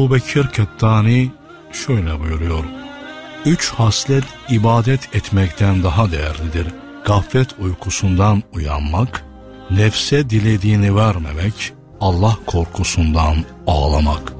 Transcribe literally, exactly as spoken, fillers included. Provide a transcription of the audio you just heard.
Ebu Bekir Kettani şöyle buyuruyor: Üç haslet ibadet etmekten daha değerlidir. Gaflet uykusundan uyanmak, nefse dilediğini vermemek, Allah korkusundan ağlamak.